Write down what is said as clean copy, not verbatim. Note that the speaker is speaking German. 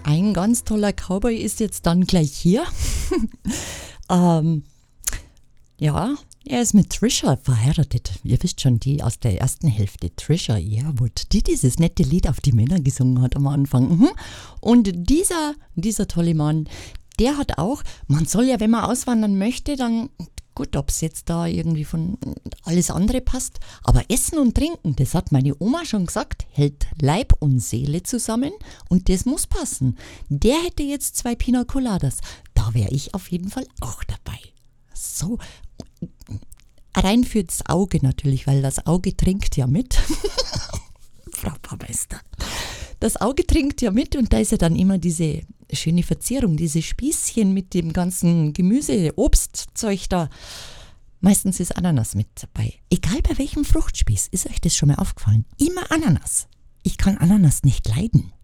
Ein ganz toller Cowboy ist jetzt dann gleich hier. Ja, er ist mit Trisha verheiratet. Ihr wisst schon, die aus der ersten Hälfte, Trisha Yearwood, die dieses nette Lied auf die Männer gesungen hat am Anfang. Und dieser tolle Mann, der hat auch, man soll ja, wenn man auswandern möchte, dann, gut, ob es jetzt da irgendwie von alles andere passt, aber Essen und Trinken, das hat meine Oma schon gesagt, hält Leib und Seele zusammen und das muss passen. Der hätte jetzt 2 Pina Coladas, da wäre ich auf jeden Fall auch dabei. So, rein fürs Auge natürlich, weil das Auge trinkt ja mit. Frau Baumeister. Das Auge trinkt ja mit und da ist ja dann immer diese schöne Verzierung, diese Spießchen mit dem ganzen Gemüse, Obstzeug da. Meistens ist Ananas mit dabei. Egal bei welchem Fruchtspieß, ist euch das schon mal aufgefallen? Immer Ananas. Ich kann Ananas nicht leiden.